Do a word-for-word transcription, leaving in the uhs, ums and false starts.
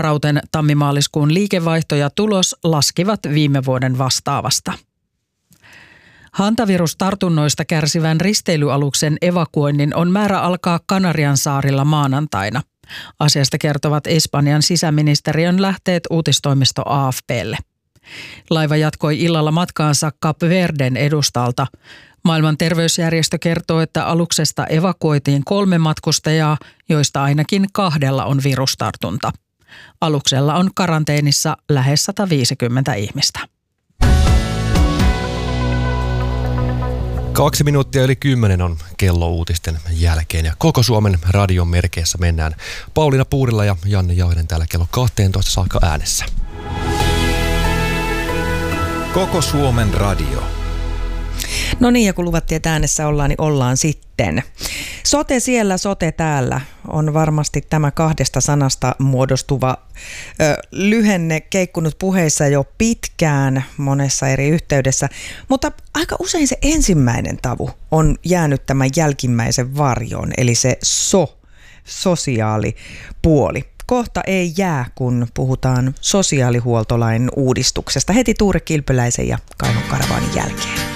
Rauten tammimaaliskuun liikevaihto ja tulos laskivat viime vuoden vastaavasta. Hantavirustartunnoista kärsivän risteilyaluksen evakuoinnin on määrä alkaa Kanarian saarilla maanantaina. Asiasta kertovat Espanjan sisäministeriön lähteet uutistoimisto A F P:lle. Laiva jatkoi illalla matkaansa Kap Verden edustalta. Maailman terveysjärjestö kertoo, että aluksesta evakuoitiin kolme matkustajaa, joista ainakin kahdella on virustartunta. Aluksella on karanteenissa lähes sata viisikymmentä ihmistä. Kaksi minuuttia yli kymmenen on kello uutisten jälkeen ja koko Suomen radion merkeissä mennään. Pauliina Puurila ja Janne Jauhinen täällä kello kaksitoista saakka äänessä. Koko Suomen radio. No niin, ja kun luvattiin, että äänessä ollaan, niin ollaan sitten. Sote siellä, sote täällä on varmasti tämä kahdesta sanasta muodostuva ö, lyhenne keikkunut puheissa jo pitkään monessa eri yhteydessä, mutta aika usein se ensimmäinen tavu on jäänyt tämän jälkimmäisen varjoon, eli se so, sosiaalipuoli. Kohta ei jää, kun puhutaan sosiaalihuoltolain uudistuksesta heti Tuure Kilpeläisen ja Kainon Karavaanin jälkeen.